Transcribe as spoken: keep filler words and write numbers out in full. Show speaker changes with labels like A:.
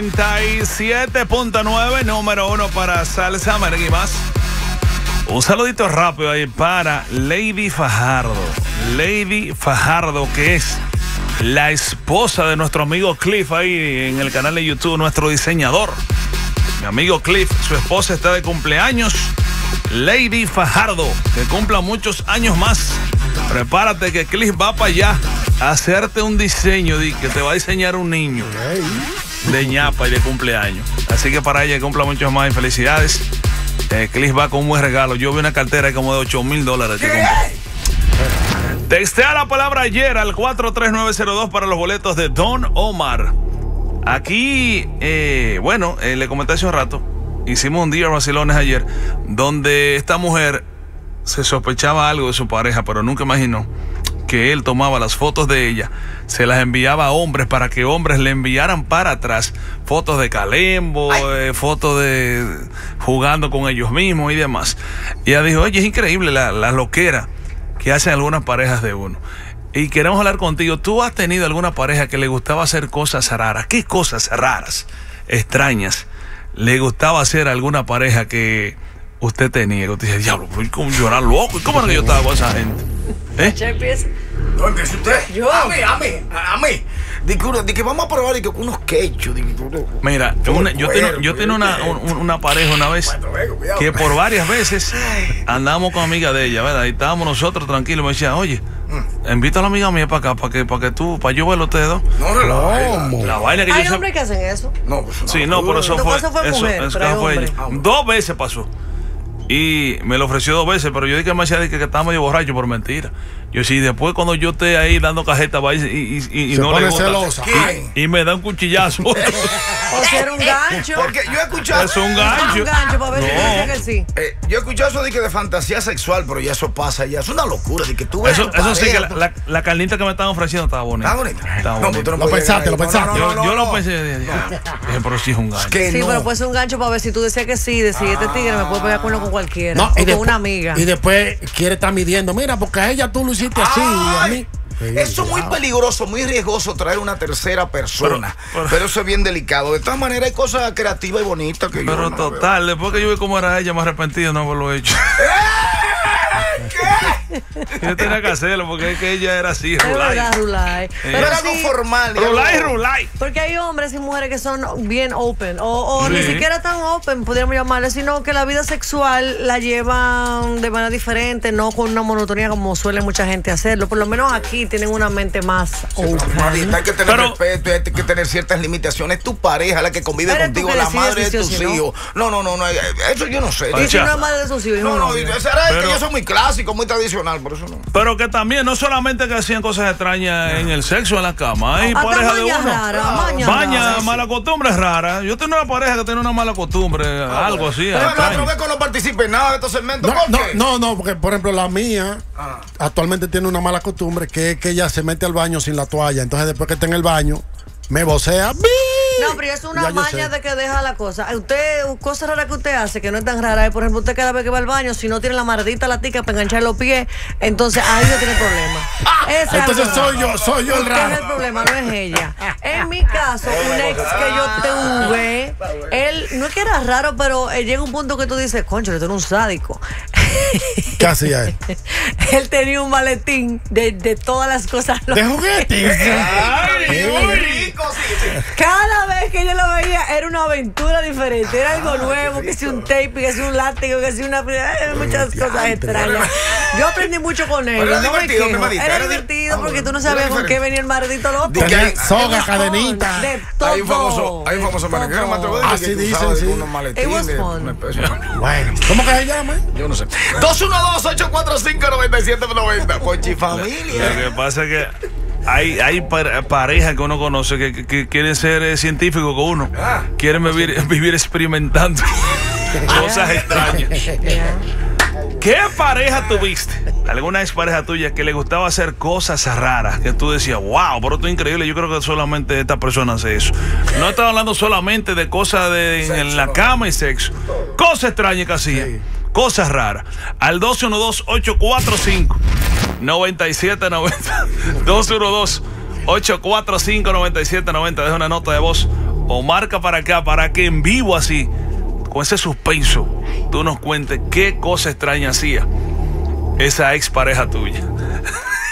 A: noventa y siete punto nueve, número uno para Salsa Merengue y más. Un saludito rápido ahí para Lady Fajardo. Lady Fajardo, que es la esposa de nuestro amigo Cliff ahí en el canal de YouTube, nuestro diseñador. Mi amigo Cliff, su esposa está de cumpleaños. Lady Fajardo, que cumpla muchos años más. Prepárate que Cliff va para allá a hacerte un diseño de, que te va a diseñar un niño de ñapa y de cumpleaños. Así que para ella que cumpla muchos más y felicidades. Eh, Cliff va con un buen regalo. Yo vi una cartera como de ocho mil dólares. Textea la palabra ayer al cuatro tres nueve cero dos para los boletos de Don Omar. Aquí, eh, bueno, eh, le comenté hace un rato. Hicimos un día de vacilones ayer donde esta mujer se sospechaba algo de su pareja, pero nunca imaginó que él tomaba las fotos de ella, se las enviaba a hombres para que hombres le enviaran para atrás fotos de calembo, eh, fotos de jugando con ellos mismos y demás. Y ella dijo, oye, es increíble la, la loquera que hacen algunas parejas de uno. Y queremos hablar contigo. ¿Tú has tenido alguna pareja que le gustaba hacer cosas raras? ¿Qué cosas raras, extrañas, le gustaba hacer a alguna pareja que usted tenía? Que usted dice, diablo, ¿cómo llorar loco? ¿Cómo era que yo estaba con esa gente? ¿Eh?
B: No, empieza usted.
C: Yo.
B: A mí, a mí, a mí. De que, de que vamos a probar de que unos quechos.
A: Mira, una, yo tengo, yo tengo una, un, una pareja una vez que por varias veces andamos con amiga de ella, ¿verdad? Y estábamos nosotros tranquilos. Me decía, oye, invita a la amiga mía para acá, para que, para que tú, para yo verlo ustedes dos.
B: No, relaja.
A: La vaina que
C: Hay
A: yo
C: hombres que hacen eso.
B: No, pues no.
A: Sí, no, pero eso fue,
C: eso fue mujer,
A: eso,
C: pero hay
A: eso fue
C: hombre.
A: ella. Dos veces pasó. Y me lo ofreció dos veces, pero yo dije que me decía que, que estaba medio borracho por mentira. Yo sí, después cuando yo esté ahí dando cajeta va y, y, y, y
D: se
A: no
D: pone
A: le gusta,
D: celosa.
A: y, y me da un cuchillazo.
C: O sea, era un gancho.
B: Porque yo he escuchado.
A: Es un
C: Es
A: gancho.
C: un gancho para ver si
A: No.
C: me dice que sí.
B: Eh, yo he escuchado eso de que de fantasía sexual, pero ya eso pasa, ya es una locura. De que tú ves
A: Eso,
B: a tu
A: eso sí, que
B: pareja,
A: la, la, la carnita que me estaban ofreciendo estaba bonita.
B: ¿Está bonita?
A: Estaba
B: No,
A: bonita.
B: pues tú no
D: Lo
B: puedes
D: pensaste,
B: llegar
D: lo
B: ahí.
D: pensaste.
B: No, no,
A: Yo,
B: no,
A: yo
B: no,
A: lo
B: no.
A: pensé, dije, dije, pero sí es un gancho.
B: Que
C: Sí,
B: no.
C: pero puede ser un gancho para ver si tú decías que sí, decir este tigre me puede pegar cuerno con cualquiera.
D: No,
C: o con
D: después-
C: una amiga.
D: Y después quiere estar midiendo. Mira, porque a ella tú lo hiciste así y a
B: Ay,
D: mí.
B: Eso es muy
D: Wow.
B: peligroso, muy riesgoso traer una tercera persona.
A: Pero-
B: Pero,
A: pero-
B: eso es bien delicado. De todas maneras, hay cosas creativas y bonitas que yo
A: Pero
B: no
A: total, después que yo vi cómo era ella, me arrepentí de no haberlo hecho.
B: veo. ¿Qué?
A: Yo tenía que hacerlo porque es que ella era así,
C: Es verdad,
A: rulay.
C: Rulay.
B: Pero
C: Pero
B: algo
C: sí,
B: formal.
A: Rulay,
B: algo-
A: rulay.
C: porque hay hombres y mujeres que son bien open, o, o
A: Sí.
C: ni siquiera tan open, podríamos llamarle, sino que la vida sexual la llevan de manera diferente, no con una monotonía como suele mucha gente hacerlo. Por lo menos aquí tienen una mente más open.
B: Nadie- Hay que tener
A: Pero-
B: respeto, hay que tener ciertas limitaciones. Tu pareja, la que convive
C: Eres tú
B: contigo,
C: que
B: la
C: decides
B: madre de
C: si sí o
B: tus
C: si no.
B: hijos. No, no, no, no. Eso yo no sé.
C: Y si
A: Oye,
C: no es madre de sus hijos,
B: No, no,
C: no.
B: será
A: Pero-
B: que yo soy muy clásico, muy tradicional, por eso no.
A: Pero que también, no solamente que hacían cosas extrañas en el sexo, en la cama. Hay
C: Hasta
A: parejas de
C: mañas
A: uno.
C: raras, mañas
A: Maña,
C: raras.
A: mala costumbre rara. Yo tengo una pareja que tiene una mala costumbre, algo así.
B: Pero
A: extraño.
B: otro que no participe en nada de estos segmentos.
D: No,
B: ¿Por
D: no,
B: qué?
D: no, no, porque por ejemplo la mía
B: Ah.
D: actualmente tiene una mala costumbre que es que ella se mete al baño sin la toalla. Entonces después que está en el baño, me vocea. ¡Bi!
C: No, pero es una
D: Ya yo
C: maña
D: sé.
C: de que deja la cosa. Usted, cosas raras que usted hace, que no es tan rara, es, por ejemplo, usted cada vez que va al baño, si no tiene la mardita la tica para enganchar los pies, entonces ahí no tiene problema. Ese es
D: Entonces
C: algo
D: soy
C: raro.
D: yo, soy yo el
C: Usted es el
D: raro.
C: problema, no es ella. En mi caso, un ex que yo tuve, él no es que era raro, pero eh, llega un punto que tú dices, concho, tú eres un sádico.
D: ¿Qué hacía él?
C: Él tenía un maletín de, de todas las cosas.
D: De juguetes.
B: Ay, muy rico, sí, sí.
C: Cada vez que yo lo veía era una aventura diferente, era algo nuevo, que si un tape, que si un látigo, que si una... ay, muchas cosas extrañas. Yo aprendí mucho con él.
B: Pero era
C: no me
B: divertido,
C: quejo.
B: me madita,
C: Era
B: era di-
C: divertido
B: ah,
C: porque tú no
B: era
C: sabías con
B: diferente.
C: qué venía el maldito loco.
B: Di que
D: Tenía
B: hay-
D: soga, cadenita.
C: De todo.
B: Hay un famoso, hay un famoso
C: de
B: merenguero, me atrevo a
C: todo.
B: decir
D: Así
B: que
D: dicen,
B: usaba
D: sí.
B: unos
C: It
B: maletines,
C: was fun.
B: una especie de-
D: Bueno, ¿cómo que se llama?
B: Yo no sé. dos uno dos, ocho cuatro cinco, nueve siete nueve cero. Pochi
A: Lo
B: familia.
A: que pasa es que hay, hay par- parejas que uno conoce que, que- que quieren ser eh, científicos con uno.
B: Ah.
A: Quieren vivir, vivir experimentando cosas extrañas.
C: Yeah.
A: ¿Qué pareja tuviste? ¿Alguna expareja tuya que le gustaba hacer cosas raras? Que tú decías, wow, pero esto es increíble. Yo creo que solamente esta persona hace eso. No estaba hablando solamente de cosas de, en, en la cama y sexo. Cosas extrañas que hacía.
D: Sí.
A: Cosas raras. Al dos uno dos, ocho cuatro cinco, nueve siete nueve cero. dos uno dos, ocho cuatro cinco, nueve siete nueve cero. Deja una nota de voz o marca para acá para que en vivo así, con ese suspenso, tú nos cuentes qué cosa extraña hacía esa ex pareja tuya.